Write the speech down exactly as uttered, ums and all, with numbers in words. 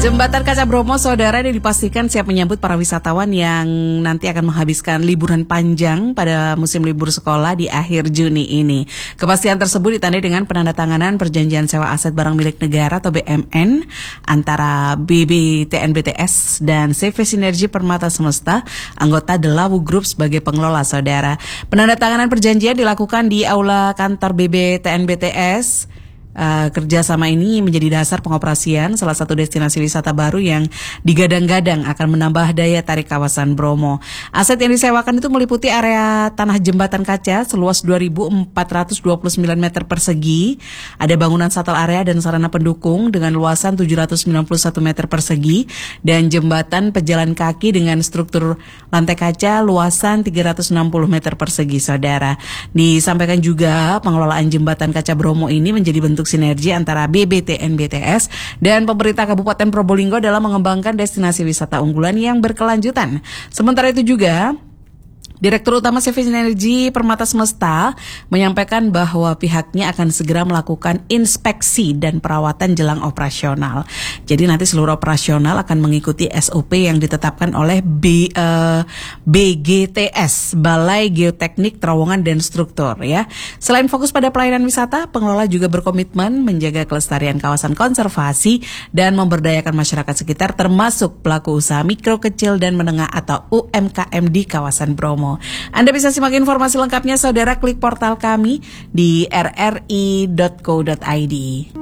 Jembatan Kaca Bromo, saudara, ini dipastikan siap menyambut para wisatawan yang nanti akan menghabiskan liburan panjang pada musim libur sekolah di akhir Juni ini. Kepastian tersebut ditandai dengan penandatanganan perjanjian sewa aset barang milik negara atau B M N antara B B T N B T S dan C V Sinergi Permata Semesta, anggota The Lawu Group sebagai pengelola, saudara. Penandatanganan perjanjian dilakukan di aula kantor B B T N B T S. Uh, kerjasama ini menjadi dasar pengoperasian salah satu destinasi wisata baru yang digadang-gadang akan menambah daya tarik kawasan Bromo. Aset yang disewakan itu meliputi area tanah jembatan kaca seluas dua ribu empat ratus dua puluh sembilan meter persegi, ada bangunan shuttle area dan sarana pendukung dengan luasan tujuh ratus sembilan puluh satu meter persegi, dan jembatan pejalan kaki dengan struktur lantai kaca luasan tiga ratus enam puluh meter persegi, saudara. Disampaikan juga pengelolaan jembatan kaca Bromo ini menjadi bentuk sinergi antara B B T N B T S dan pemerintah Kabupaten Probolinggo dalam mengembangkan destinasi wisata unggulan yang berkelanjutan. Sementara itu juga, Direktur Utama C V Sinergi Permata Semesta menyampaikan bahwa pihaknya akan segera melakukan inspeksi dan perawatan jelang operasional. Jadi nanti seluruh operasional akan mengikuti S O P yang ditetapkan oleh B, uh, B G T S, Balai Geoteknik Terowongan dan Struktur, ya. Selain fokus pada pelayanan wisata, pengelola juga berkomitmen menjaga kelestarian kawasan konservasi dan memberdayakan masyarakat sekitar, termasuk pelaku usaha mikro, kecil, dan menengah atau U M K M di kawasan Bromo. Anda bisa simak informasi lengkapnya, saudara, klik portal kami di r r i dot co dot i d.